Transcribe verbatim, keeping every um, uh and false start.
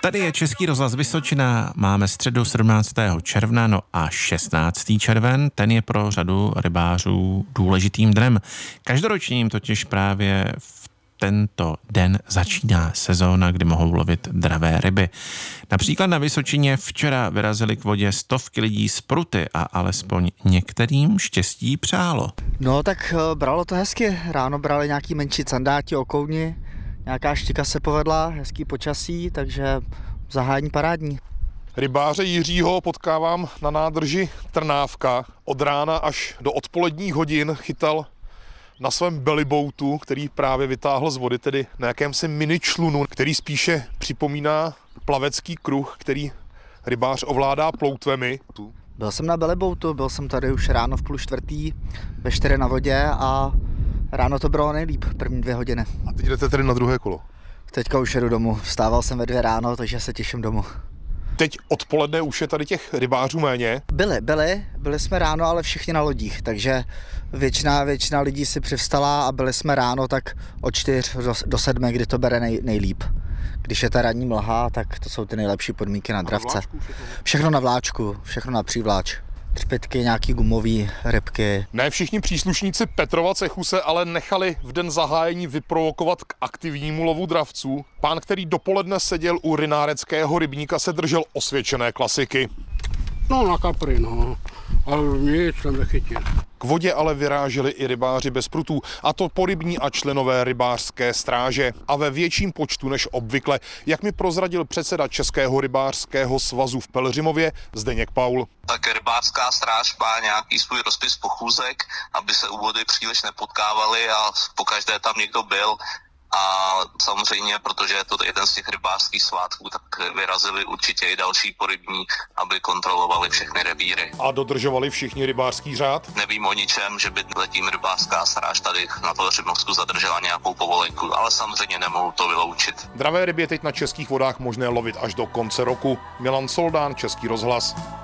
Tady je Český rozhlas Vysočina, máme středu sedmnáctého června, no a šestnáctý červen, ten je pro řadu rybářů důležitým dnem. Každoročním totiž právě v tento den začíná sezóna, kdy mohou lovit dravé ryby. Například na Vysočině včera vyrazili k vodě stovky lidí z Pruty a alespoň některým štěstí přálo. No tak bralo to hezky, ráno brali nějaký menší candáti, okouni, nějaká štika se povedla, hezký počasí, takže zahájení parádní. Rybáře Jiřího potkávám na nádrži Trnávka. Od rána až do odpoledních hodin chytal na svém bellyboatu, který právě vytáhl z vody, tedy na jakémsi mini člunu, který spíše připomíná plavecký kruh, který rybář ovládá ploutvemi. Byl jsem na bellyboatu, byl jsem tady už ráno v půl čtvrtý, ve čtyři na vodě a ráno to bylo nejlíp, první dvě hodiny. A teď jdete tedy na druhé kolo? Teďka už jedu domů, vstával jsem ve dvě ráno, takže se těším domů. Teď odpoledne už je tady těch rybářů méně? Byli, byli, byli jsme ráno, ale všichni na lodích, takže většina, většina lidí si přivstala a byli jsme ráno tak od čtyř do, do sedmi, kdy to bere nej, nejlíp. Když je ta ranní mlha, tak to jsou ty nejlepší podmínky na dravce. Všechno na vláčku, všechno na přívláč. Třpytky, nějaký gumový rybky. Ne všichni příslušníci Petrova cechu se ale nechali v den zahájení vyprovokovat k aktivnímu lovu dravců. Pán, který dopoledne seděl u rynáreckého rybníka, se držel osvědčené klasiky. No na kapry, no, ale nic jsem nechytil. K vodě ale vyráželi i rybáři bez prutů, a to porybní a členové rybářské stráže. A ve větším počtu než obvykle, jak mi prozradil předseda Českého rybářského svazu v Pelhřimově Zdeněk Paul. Tak rybářská stráž má nějaký svůj rozpis pochůzek, aby se u vody příliš nepotkávali a pokaždé tam někdo byl. A samozřejmě, protože je to jeden z těch rybářských svátků, tak vyrazili určitě i další porybní, aby kontrolovali všechny revíry. A dodržovali všichni rybářský řád? Nevím o ničem, že by letím rybářská stráž tady na Pelhřimovsku zadržela nějakou povolenku, ale samozřejmě nemohu to vyloučit. Dravé ryby je teď na českých vodách možné lovit až do konce roku. Milan Soldán, Český rozhlas.